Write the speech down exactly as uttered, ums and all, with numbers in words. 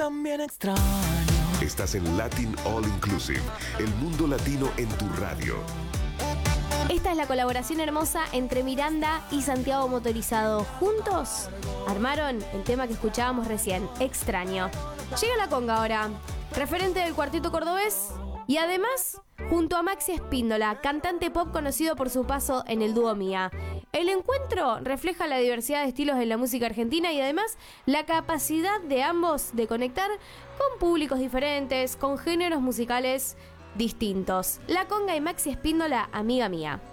También extraño. Estás en Latin All Inclusive, el mundo latino en tu radio. Esta es la colaboración hermosa entre Miranda y Santiago Motorizado. Juntos armaron el tema que escuchábamos recién, Extraño. Llega la conga ahora, referente del cuarteto cordobés y además junto a Maxi Espíndola, cantante pop conocido por su paso en el dúo Mía. El encuentro refleja la diversidad de estilos en la música argentina y además la capacidad de ambos de conectar con públicos diferentes, con géneros musicales distintos. La conga y Maxi Espíndola, amiga mía.